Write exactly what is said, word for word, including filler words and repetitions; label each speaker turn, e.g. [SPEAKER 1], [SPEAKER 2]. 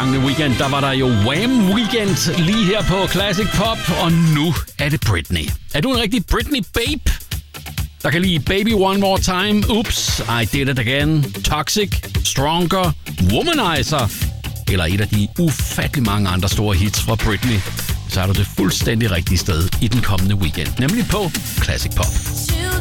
[SPEAKER 1] kommende weekend, der var der jo Wham! Weekend lige her på Classic Pop, og nu er det Britney. Er du en rigtig Britney-babe? Der kan lide Baby One More Time, Oops, I Did It Again, Toxic, Stronger, Womanizer, eller et af de ufattelig mange andre store hits fra Britney, så er du det fuldstændig rigtige sted i den kommende weekend, nemlig på Classic Pop.